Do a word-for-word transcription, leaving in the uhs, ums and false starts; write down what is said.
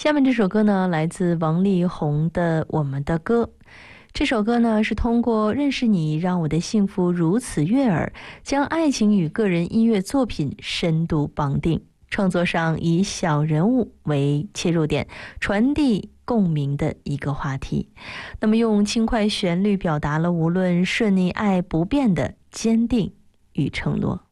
下面这首歌呢，来自王力宏的《我们的歌》。这首歌呢，是通过认识你让我的幸福如此悦耳，将爱情与个人音乐作品深度绑定。创作上以小人物为切入点，传递共鸣的一个话题。那么用轻快旋律表达了无论顺逆爱不变的坚定与承诺。